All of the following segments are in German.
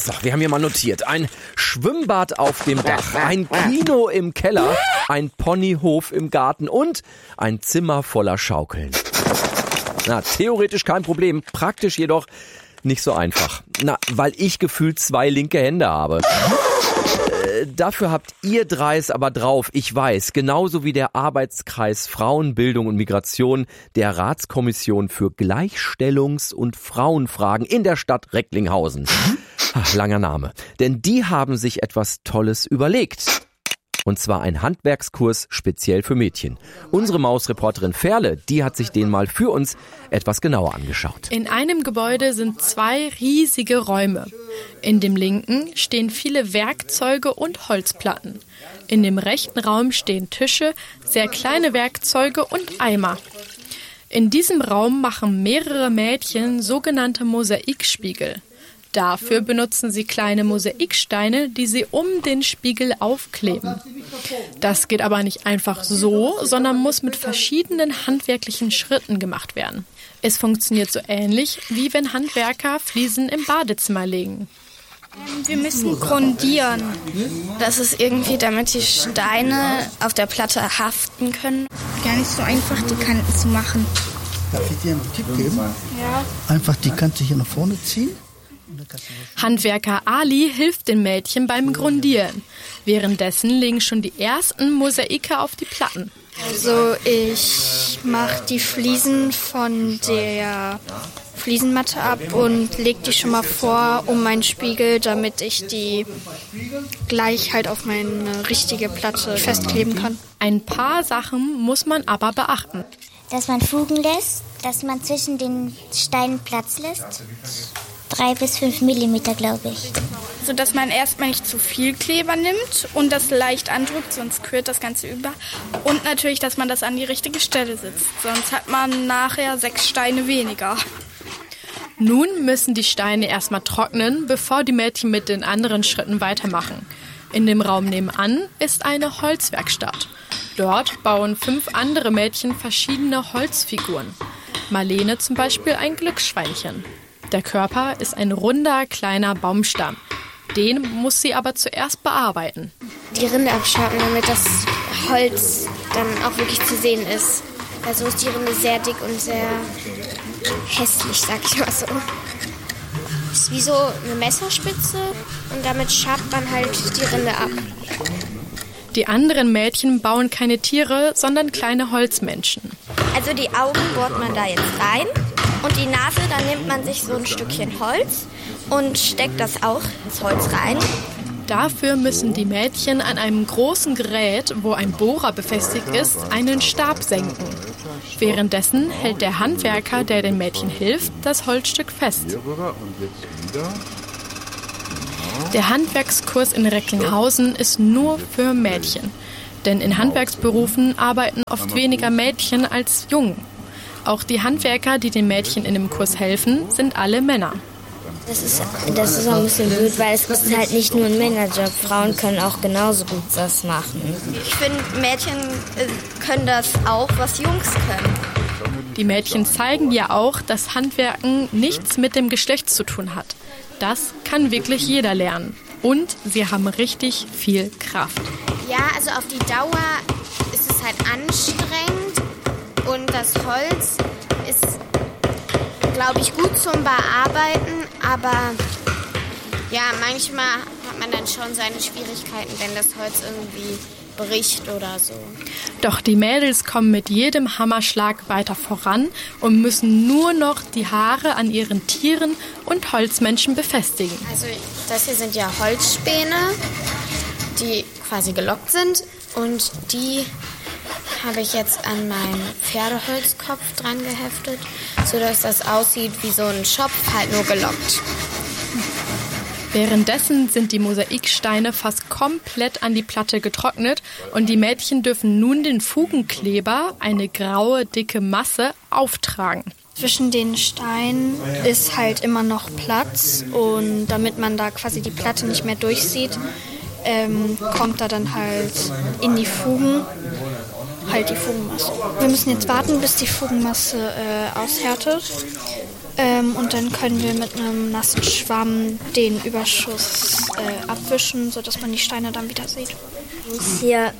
So, wir haben hier mal notiert. Ein Schwimmbad auf dem Dach, ein Kino im Keller, ein Ponyhof im Garten und ein Zimmer voller Schaukeln. Na, theoretisch kein Problem, praktisch jedoch nicht so einfach. Na, weil ich gefühlt 2 linke Hände habe. Dafür habt ihr 3 es aber drauf, ich weiß, genauso wie der Arbeitskreis Frauenbildung und Migration der Ratskommission für Gleichstellungs- und Frauenfragen in der Stadt Recklinghausen. Ach, langer Name. Denn die haben sich etwas Tolles überlegt. Und zwar ein Handwerkskurs speziell für Mädchen. Unsere Mausreporterin Ferle, die hat sich den mal für uns etwas genauer angeschaut. In einem Gebäude sind 2 riesige Räume. In dem linken stehen viele Werkzeuge und Holzplatten. In dem rechten Raum stehen Tische, sehr kleine Werkzeuge und Eimer. In diesem Raum machen mehrere Mädchen sogenannte Mosaikspiegel. Dafür benutzen sie kleine Mosaiksteine, die sie um den Spiegel aufkleben. Das geht aber nicht einfach so, sondern muss mit verschiedenen handwerklichen Schritten gemacht werden. Es funktioniert so ähnlich, wie wenn Handwerker Fliesen im Badezimmer legen. Wir müssen grundieren. Das ist irgendwie, damit die Steine auf der Platte haften können. Gar nicht so einfach, die Kanten zu machen. Darf ich dir einen Tipp geben? Ja. Einfach die Kante hier nach vorne ziehen. Handwerker Ali hilft den Mädchen beim Grundieren. Währenddessen legen schon die ersten Mosaike auf die Platten. Also ich mache die Fliesen von der Fliesenmatte ab und lege die schon mal vor um meinen Spiegel, damit ich die gleich halt auf meine richtige Platte festkleben kann. Ein paar Sachen muss man aber beachten. Dass man Fugen lässt, dass man zwischen den Steinen Platz lässt. 3 bis 5 Millimeter, glaube ich. So dass man erstmal nicht zu viel Kleber nimmt und das leicht andrückt, sonst quillt das Ganze über. Und natürlich, dass man das an die richtige Stelle setzt. Sonst hat man nachher 6 Steine weniger. Nun müssen die Steine erstmal trocknen, bevor die Mädchen mit den anderen Schritten weitermachen. In dem Raum nebenan ist eine Holzwerkstatt. Dort bauen 5 andere Mädchen verschiedene Holzfiguren. Marlene zum Beispiel ein Glücksschweinchen. Der Körper ist ein runder, kleiner Baumstamm. Den muss sie aber zuerst bearbeiten. Die Rinde abschaben, damit das Holz dann auch wirklich zu sehen ist. Also ist die Rinde sehr dick und sehr hässlich, sag ich mal so. Ist wie so eine Messerspitze und damit schabt man halt die Rinde ab. Die anderen Mädchen bauen keine Tiere, sondern kleine Holzmenschen. Also die Augen bohrt man da jetzt rein. Und die Nase, dann nimmt man sich so ein Stückchen Holz und steckt das auch ins Holz rein. Dafür müssen die Mädchen an einem großen Gerät, wo ein Bohrer befestigt ist, einen Stab senken. Währenddessen hält der Handwerker, der den Mädchen hilft, das Holzstück fest. Der Handwerkskurs in Recklinghausen ist nur für Mädchen. Denn in Handwerksberufen arbeiten oft weniger Mädchen als Jungen. Auch die Handwerker, die den Mädchen in dem Kurs helfen, sind alle Männer. Das ist auch ein bisschen blöd, weil es ist halt nicht nur ein Männerjob. Frauen können auch genauso gut das machen. Ich finde, Mädchen können das auch, was Jungs können. Die Mädchen zeigen ja auch, dass Handwerken nichts mit dem Geschlecht zu tun hat. Das kann wirklich jeder lernen. Und sie haben richtig viel Kraft. Ja, also auf die Dauer ist es halt anstrengend. Und das Holz ist, glaube ich, gut zum Bearbeiten, aber ja, manchmal hat man dann schon seine Schwierigkeiten, wenn das Holz irgendwie bricht oder so. Doch die Mädels kommen mit jedem Hammerschlag weiter voran und müssen nur noch die Haare an ihren Tieren und Holzmenschen befestigen. Also das hier sind ja Holzspäne, die quasi gelockt sind und die habe ich jetzt an meinen Pferdeholzkopf dran geheftet, sodass das aussieht wie so ein Schopf, halt nur gelockt. Währenddessen sind die Mosaiksteine fast komplett an die Platte getrocknet und die Mädchen dürfen nun den Fugenkleber, eine graue, dicke Masse, auftragen. Zwischen den Steinen ist halt immer noch Platz und damit man da quasi die Platte nicht mehr durchsieht, kommt da dann halt in die Fugen halt die Fugenmasse. Wir müssen jetzt warten, bis die Fugenmasse aushärtet. Und dann können wir mit einem nassen Schwamm den Überschuss abwischen, sodass man die Steine dann wieder sieht. Ich muss hier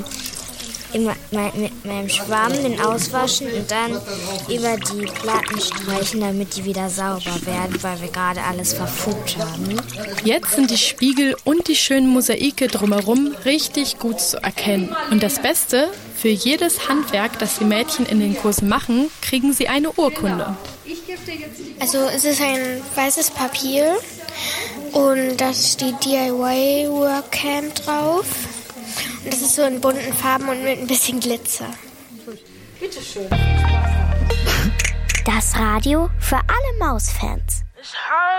mit meinem Schwamm den auswaschen und dann über die Platten streichen, damit die wieder sauber werden, weil wir gerade alles verfugt haben. Jetzt sind die Spiegel und die schönen Mosaike drumherum richtig gut zu erkennen. Und das Beste, für jedes Handwerk, das die Mädchen in den Kursen machen, kriegen sie eine Urkunde. Also es ist ein weißes Papier und da steht DIY Workcamp drauf. Und das ist so in bunten Farben und mit ein bisschen Glitzer. Bitteschön. Das Radio für alle Mausfans.